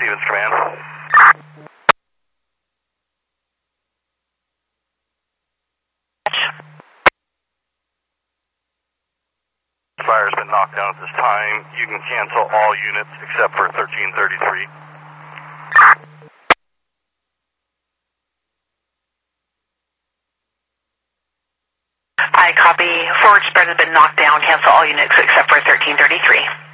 Stevens Command. Fire's been knocked down at this time. You can cancel all units except for 1333. I copy. Forward spread has been knocked down. Cancel all units except for 1333.